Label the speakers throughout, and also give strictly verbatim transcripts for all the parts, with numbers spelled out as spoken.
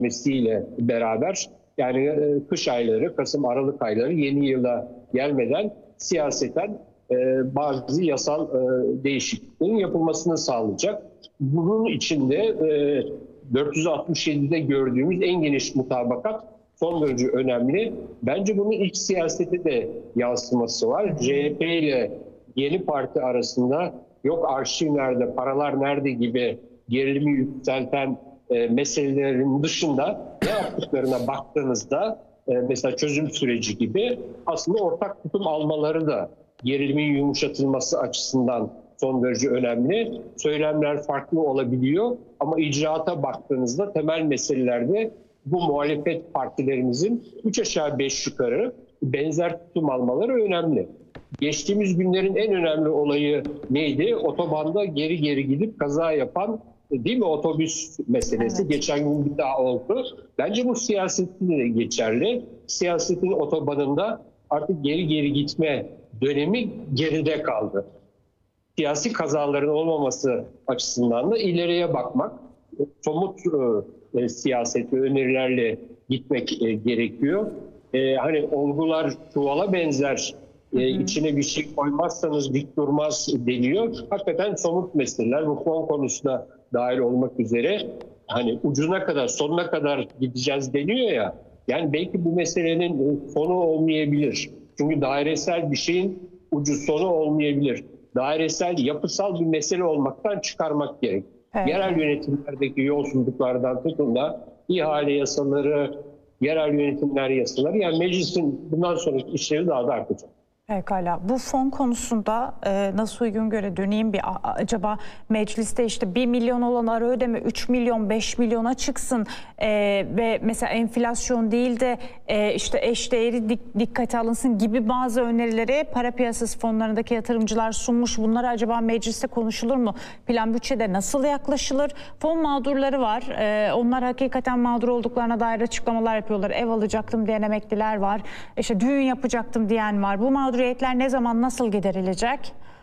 Speaker 1: gelmesiyle beraber yani e, kış ayları, Kasım, Aralık ayları yeni yıla gelmeden siyaseten e, bazı yasal e, değişikliklerin yapılmasını sağlayacak. Bunun içinde e, dört yüz altmış yedide gördüğümüz en geniş mutabakat son derece önemli. Bence bunun iç siyasete de yansıması var. C H P ile yeni parti arasında yok arşiv nerede, paralar nerede gibi gerilimi yükselten e, meselelerin dışında ne yaptıklarına baktığınızda e, mesela çözüm süreci gibi aslında ortak tutum almaları da gerilimin yumuşatılması açısından son derece önemli. Söylemler farklı olabiliyor ama icraata baktığınızda temel meselelerde bu muhalefet partilerimizin üç aşağı beş yukarı benzer tutum almaları önemli. Geçtiğimiz günlerin en önemli olayı neydi? Otobanda geri geri gidip kaza yapan, değil mi, otobüs meselesi. Evet. Geçen gün bir daha oldu. Bence bu siyasetin de geçerli. Siyasetin otobanında artık geri geri gitme dönemi geride kaldı. Siyasi kazaların olmaması açısından da ileriye bakmak, somut e, siyaset ve önerilerle gitmek e, gerekiyor. E, hani olgular çuvala benzer, e, içine bir şey koymazsanız dik durmaz deniyor. Hakikaten somut meseleler bu fon konusuna dahil olmak üzere hani ucuna kadar, sonuna kadar gideceğiz deniyor ya. Yani belki bu meselenin sonu olmayabilir. Çünkü dairesel bir şeyin ucu sonu olmayabilir. Dairesel, yapısal bir mesele olmaktan çıkarmak gerek. Evet. Yerel yönetimlerdeki yolsuzluklardan tutun da ihale yasaları, yerel yönetimler yasaları, yani meclisin bundan sonraki işleri daha da artacak.
Speaker 2: Pekala. Bu fon konusunda e, nasıl uygun göre döneyim bir, acaba mecliste işte bir milyon olan ara ödeme üç milyon beş milyona çıksın e, ve mesela enflasyon değil de e, işte eş değeri dik, dikkate alınsın gibi bazı önerileri para piyasası fonlarındaki yatırımcılar sunmuş. Bunlar acaba mecliste konuşulur mu? Plan bütçede nasıl yaklaşılır? Fon mağdurları var. E, onlar hakikaten mağdur olduklarına dair açıklamalar yapıyorlar. Ev alacaktım diyen emekliler var. İşte düğün yapacaktım diyen var. Bu mağdur mağduriyetler ne zaman, nasıl giderilecek?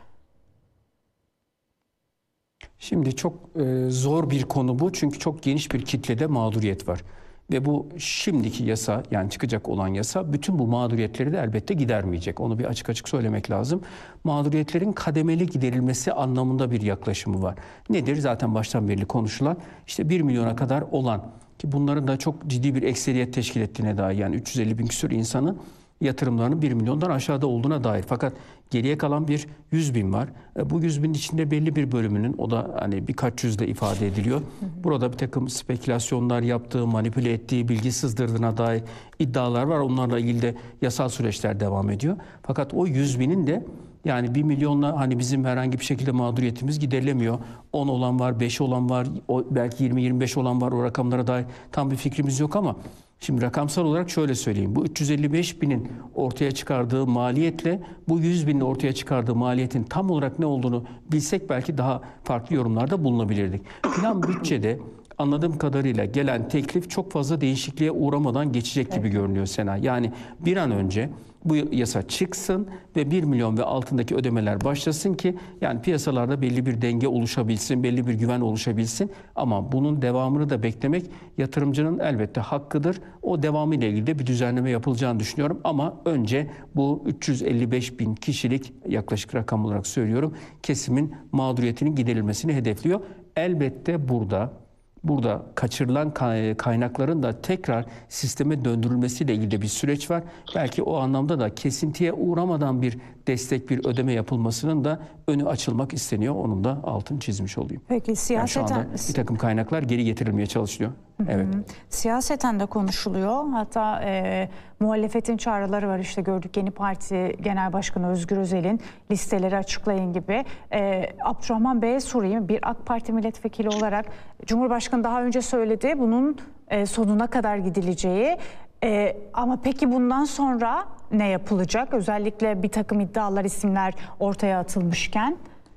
Speaker 3: Şimdi çok e, zor bir konu bu. Çünkü çok geniş bir kitlede mağduriyet var. Ve bu şimdiki yasa, yani çıkacak olan yasa bütün bu mağduriyetleri de elbette gidermeyecek. Onu bir açık açık söylemek lazım. Mağduriyetlerin kademeli giderilmesi anlamında bir yaklaşımı var. Nedir? Zaten baştan beri konuşulan işte bir milyona kadar olan, ki bunların da çok ciddi bir ekseriyet teşkil ettiğine dair, yani üç yüz elli bin küsur insanın yatırımlarının bir milyondan aşağıda olduğuna dair. Fakat geriye kalan bir yüz bin var. Bu yüz binin içinde belli bir bölümünün, o da hani birkaç yüzle ifade ediliyor. Burada bir takım spekülasyonlar yaptığı, manipüle ettiği, bilgi sızdırdığına dair iddialar var. Onlarla ilgili de yasal süreçler devam ediyor. Fakat o yüz binin de yani bir milyonla hani bizim herhangi bir şekilde mağduriyetimiz giderilemiyor. on olan var, beş olan var, belki yirmi yirmi beş olan var. O rakamlara dair tam bir fikrimiz yok ama şimdi rakamsal olarak şöyle söyleyeyim. Bu üç yüz elli beş binin ortaya çıkardığı maliyetle bu yüz binin ortaya çıkardığı maliyetin tam olarak ne olduğunu bilsek belki daha farklı yorumlarda bulunabilirdik. Plan bütçede anladığım kadarıyla gelen teklif çok fazla değişikliğe uğramadan geçecek gibi görünüyor Sena. Yani bir an önce bu yasa çıksın ve bir milyon ve altındaki ödemeler başlasın ki yani piyasalarda belli bir denge oluşabilsin, belli bir güven oluşabilsin. Ama bunun devamını da beklemek yatırımcının elbette hakkıdır. O devamı ile ilgili de bir düzenleme yapılacağını düşünüyorum. Ama önce bu üç yüz elli beş bin kişilik, yaklaşık rakam olarak söylüyorum, kesimin mağduriyetinin giderilmesini hedefliyor. Elbette burada Burada kaçırılan kaynakların da tekrar sisteme döndürülmesiyle ilgili de bir süreç var. Belki o anlamda da kesintiye uğramadan bir destek, bir ödeme yapılmasının da önü açılmak isteniyor. Onun da altını çizmiş olayım.
Speaker 2: Peki siyaseten...
Speaker 3: Yani şu anda bir takım kaynaklar geri getirilmeye çalışılıyor. Evet.
Speaker 2: Siyaseten de konuşuluyor. Hatta e, muhalefetin çağrıları var. İşte gördük, Yeni Parti Genel Başkanı Özgür Özel'in listeleri açıklayın gibi. E, Abdurrahman Bey'e sorayım. Bir AK Parti milletvekili olarak Cumhurbaşkanı daha önce söyledi bunun e, sonuna kadar gidileceği. E, ama peki bundan sonra ne yapılacak? Özellikle bir takım iddialar, isimler ortaya atılmışken.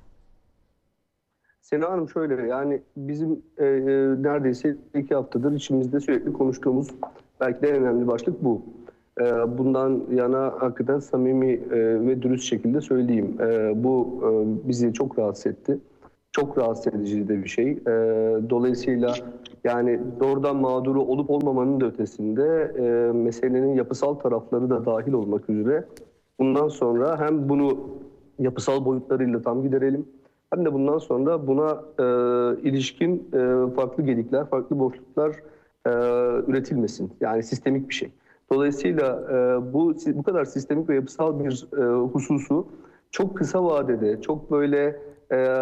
Speaker 4: Sena Hanım şöyle, yani bizim e, neredeyse iki haftadır içimizde sürekli konuştuğumuz belki de en önemli başlık bu. E, bundan yana hakikaten samimi e, ve dürüst şekilde söyleyeyim. E, bu e, bizi çok rahatsız etti. çok rahatsız edici de bir şey. E, dolayısıyla yani doğrudan mağduru olup olmamanın da ötesinde e, meselenin yapısal tarafları da dahil olmak üzere bundan sonra hem bunu yapısal boyutlarıyla tam giderelim hem de bundan sonra buna e, ilişkin e, farklı gedikler, farklı boşluklar e, üretilmesin. Yani sistemik bir şey. Dolayısıyla e, bu bu kadar sistemik ve yapısal bir e, hususu çok kısa vadede, çok böyle e, e,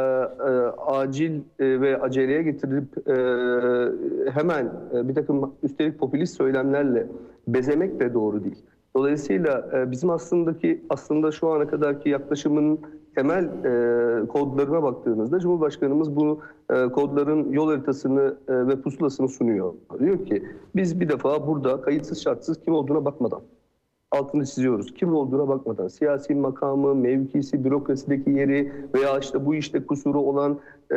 Speaker 4: acil e, ve aceleye getirip e, hemen e, bir takım üstelik popülist söylemlerle bezemek de doğru değil. Dolayısıyla e, bizim aslındaki aslında şu ana kadarki yaklaşımın temel e, kodlarına baktığımızda Cumhurbaşkanımız bu e, kodların yol haritasını e, ve pusulasını sunuyor. Diyor ki biz bir defa burada kayıtsız şartsız kim olduğuna bakmadan, altını çiziyoruz, kim olduğuna bakmadan, siyasi makamı, mevkisi, bürokrasideki yeri veya işte bu işte kusuru olan e,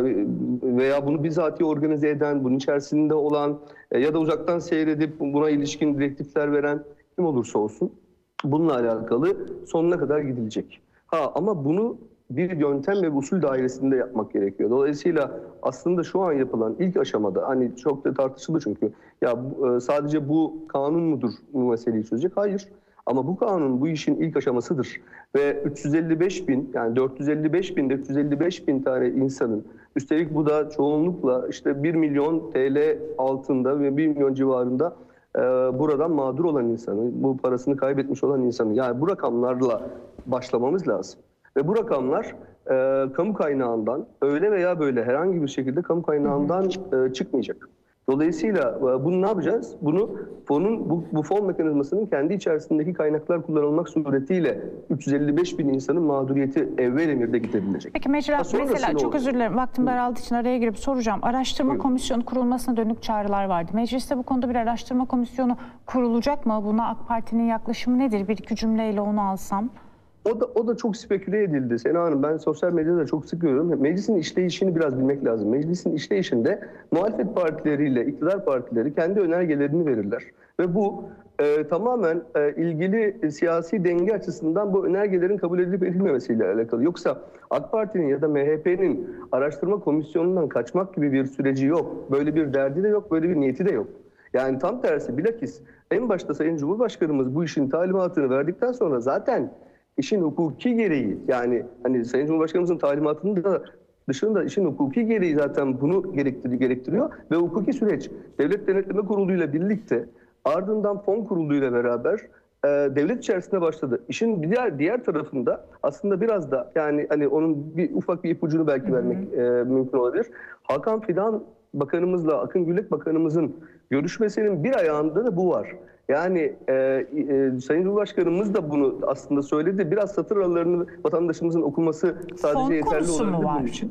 Speaker 4: veya bunu bizatihi organize eden, bunun içerisinde olan e, ya da uzaktan seyredip buna ilişkin direktifler veren kim olursa olsun bununla alakalı sonuna kadar gidilecek. Ha, ama bunu bir yöntem ve usul dairesinde yapmak gerekiyor. Dolayısıyla aslında şu an yapılan ilk aşamada hani çok da tartışıldı çünkü ya sadece bu kanun mudur bu meseleyi çözecek? Hayır. Ama bu kanun bu işin ilk aşamasıdır. Ve üç yüz elli beş bin yani dört yüz elli beş bin üç yüz elli beş bin tane insanın üstelik bu da çoğunlukla işte bir milyon T L altında ve bir milyon civarında e, buradan mağdur olan insanın, bu parasını kaybetmiş olan insanın yani bu rakamlarla başlamamız lazım. Ve bu rakamlar e, kamu kaynağından öyle veya böyle herhangi bir şekilde kamu kaynağından e, çıkmayacak. Dolayısıyla e, bunu ne yapacağız? Bunu fonun bu, bu fon mekanizmasının kendi içerisindeki kaynaklar kullanılmak suretiyle üç yüz elli beş bin insanın mağduriyeti evvel emirde giderilecek.
Speaker 2: Peki Mecra, mesela çok özür dilerim vaktim daraldığı için araya girip soracağım. Araştırma Buyurun. komisyonu kurulmasına dönük çağrılar vardı. Mecliste bu konuda bir araştırma komisyonu kurulacak mı? Buna AK Parti'nin yaklaşımı nedir? Bir iki cümleyle onu alsam.
Speaker 4: O da, o da çok speküle edildi. Sena Hanım, ben sosyal medyada da çok sık görüyorum. Meclisin işleyişini biraz bilmek lazım. Meclisin işleyişinde muhalefet partileriyle iktidar partileri kendi önergelerini verirler. Ve bu e, tamamen e, ilgili e, siyasi denge açısından bu önergelerin kabul edilip edilmemesiyle alakalı. Yoksa AK Parti'nin ya da M H P'nin araştırma komisyonundan kaçmak gibi bir süreci yok. Böyle bir derdi de yok, böyle bir niyeti de yok. Yani tam tersi, bilakis en başta Sayın Cumhurbaşkanımız bu işin talimatını verdikten sonra zaten İşin hukuki gereği, yani hani Sayın Cumhurbaşkanımızın talimatının da dışında işin hukuki gereği zaten bunu gerektiriyor ve hukuki süreç Devlet Denetleme Kurulu'yla birlikte ardından fon kuruluyla beraber e, devlet içerisinde başladı. İşin diğer diğer tarafında aslında biraz da yani hani onun bir ufak bir ipucunu belki vermek e, mümkün olabilir. Hakan Fidan Bakanımızla Akın Gülek Bakanımızın görüşmesinin bir ayağında da bu var. Yani e, e, Sayın Cumhurbaşkanımız da bunu aslında söyledi. Biraz satır aralarını vatandaşımızın okuması sadece
Speaker 2: Fon
Speaker 4: yeterli olabilir bunun için.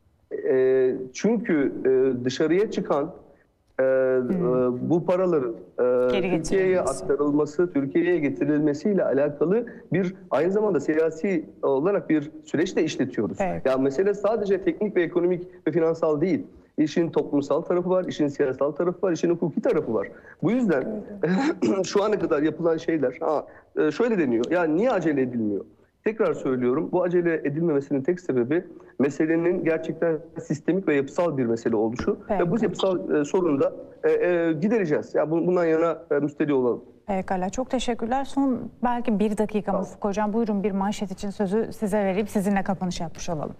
Speaker 4: E, çünkü e, dışarıya çıkan e, hmm. e, bu paraların e, Türkiye'ye aktarılması, Türkiye'ye getirilmesiyle alakalı bir aynı zamanda siyasi olarak bir süreç de işletiyoruz. Evet. Yani mesele sadece teknik ve ekonomik ve finansal değil. İşin toplumsal tarafı var, işin siyasal tarafı var, işin hukuki tarafı var. Bu yüzden şu ana kadar yapılan şeyler, ha, şöyle deniyor, yani niye acele edilmiyor? Tekrar söylüyorum, bu acele edilmemesinin tek sebebi meselenin gerçekten sistemik ve yapısal bir mesele oluşu. Evet. Ve bu yapısal e, sorunu da e, e, gidereceğiz. Yani bundan yana e, müsteri olalım.
Speaker 2: Pekala, çok teşekkürler. Son belki bir dakika Ufuk Hocam, buyurun bir manşet için sözü size vereyim, sizinle kapanış yapmış olalım.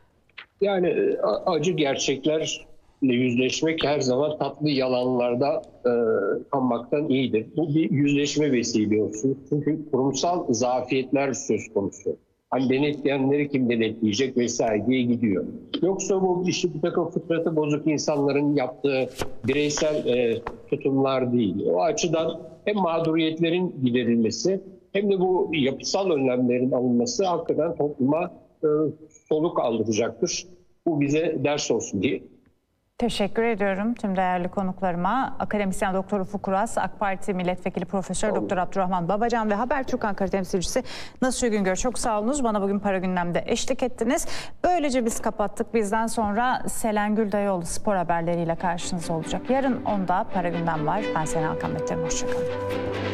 Speaker 1: Yani acı gerçeklerle yüzleşmek her zaman tatlı yalanlarda e, kanmaktan iyidir. Bu bir yüzleşme vesile olsun. Çünkü kurumsal zafiyetler söz konusu. Hani denetleyenleri kim denetleyecek vesaire diye gidiyor. Yoksa bu işte bir takım fıtratı bozuk insanların yaptığı bireysel e, tutumlar değil. O açıdan hem mağduriyetlerin giderilmesi hem de bu yapısal önlemlerin alınması hakikaten topluma e, soluk aldıracaktır. Bu bize ders olsun diye.
Speaker 2: Teşekkür ediyorum tüm değerli konuklarıma. Akademisyen Doktor Ufuk Uras, AK Parti Milletvekili Profesör Doktor Abdurrahman Babacan ve Habertürk Ankara temsilcisi Nasuhi Güngör. Çok sağ olunuz. Bana bugün Para Gündem'de eşlik ettiniz. Böylece biz kapattık. Bizden sonra Selen Güldayoğlu spor haberleriyle karşınızda olacak. Yarın onda Para Gündem var. Ben Sena Hakan Metin. Hoşçakalın.